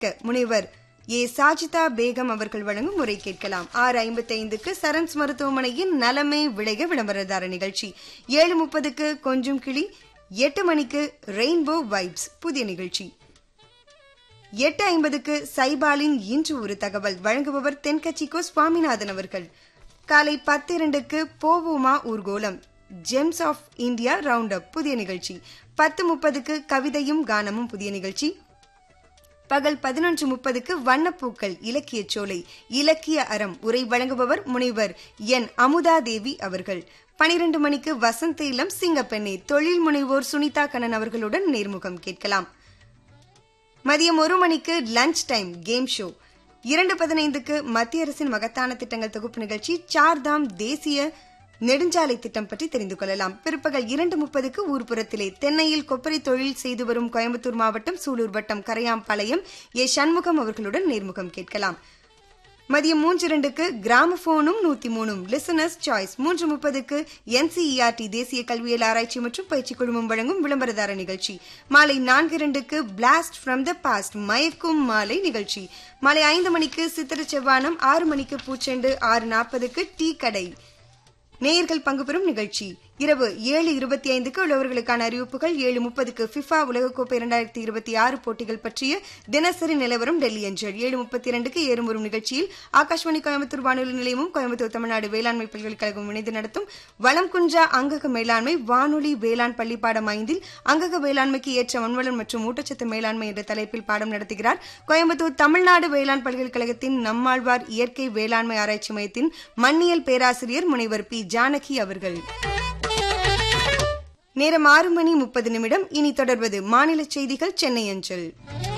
முனைவர் ஏ சாஜிதா பேகம் அவர்கள் வழங்கும் முறை கேட்கலாம். 6:55க்கு சரண்ஸ் மருத்துவமனையின் நலமே விளைக விளம்பரதார நிகழ்ச்சி. 7:30க்கு கொஞ்சம் கிளி. 8 மணிக்கு ரெயின்போ வைப்ஸ் புதிய நிகழ்ச்சி. 8:50க்கு சைபாலின் இன்று ஒரு தகவல் வழங்குபவர் தென்கட்சிக்கோ சுவாமிநாதன் அவர்கள். காலை 10:02க்கு போவோமா ஊர்கோலம் gems of India round up புதிய நிகழ்ச்சி. 10:30க்கு கவிதையும் கானமும் புதிய நிகழ்ச்சி. பகல் 11:30க்கு வண்ணப்பூக்கள் இலக்கிய சோலை இலக்கிய அறம் உரை வழங்குபவர் முனைவர் என் அமுதா தேவி அவர்கள். 12 மணிக்கு வசந்த இளம் சிங்கப்பெண்ணே தொழில் முனைவோர் சுனிதா கண்ணன் அவர்களுடன் நேர்முகம் கேட்கலாம். மதியம் 1 மணிக்கு லஞ்ச் டைம் கேம் ஷோ. 2:15க்கு மத்திய அரசின் மகத்தான திட்டங்கள் தொகுப்பு நிகழ்ச்சி சார்தாம் தேசிய நெடுஞ்சாலை திட்டம் பற்றி தெரிந்து கொள்ளலாம். பிற்பகல் 2:30க்கு ஊர்புறத்திலே தென்னையில் கொப்பரை தொழில் செய்து வரும் கோயம்புத்தூர் மாவட்டம் சூலூர் வட்டம் கரையாம்பாளையம் ஏ சண்முகம் அவர்களுடன் நேர்முகம் கேட்கலாம். மதியம் 3:02க்கு கிராமபோனும் 103 லிசனர்ஸ் சாய்ஸ். 3:30க்கு NCERT தேசிய கல்வியியல் ஆராய்ச்சி மற்றும் பயிற்சி குழுமம் வழங்கும் விளம்பரதார நிகழ்ச்சி. மாலை 4:02க்கு பிளாஸ்ட் ஃப்ரம் த பாஸ்ட் மயக்கும் மாலை நிகழ்ச்சி. மாலை 5 மணிக்கு சித்திர செவ்வானம். 6 மணிக்கு பூச்செண்டு. 6:40க்கு டீ கடை நேயர்கள் பங்கு பெறும் நிகழ்ச்சி. இரவு 7:25க்கு உள்ளவர்களுக்கான அறிவிப்புகள். 7:30க்கு ஃபிஃபா உலகக்கோப்பை 2026 போட்டிகள் பற்றிய தினசரி நிலவரம் டெல்லி அஞ்சல். 7:32க்கு ஏறும் நிகழ்ச்சியில் ஆகாஷ்வாணி கோயம்புத்தூர் வானொலி நிலையமும் கோயம்புத்தூர் தமிழ்நாடு வேளாண்மை பல்கலைக்கழகம் இணைந்து நடத்தும் வளம் குன்றா அங்கக மேலாண்மை வானொலி வேளாண் பள்ளி பாடம் 5 அங்கக வேளாண்மைக்கு ஏற்ற மண்வளம் மற்றும் ஊட்டச்சத்து மேலாண்மை என்ற தலைப்பில் பாடம் நடத்துகிறார் கோயம்புத்தூர் தமிழ்நாடு வேளாண் பல்கலைக்கழகத்தின் நம்மாழ்வார் இயற்கை வேளாண்மை ஆராய்ச்சி மையத்தின் மண்ணியல் பேராசிரியர் முனைவர் பி ஜானகி அவர்கள். நேரம் 6:30. இனி தொடர்வது மாநில செய்திகள் சென்னை அஞ்சல்.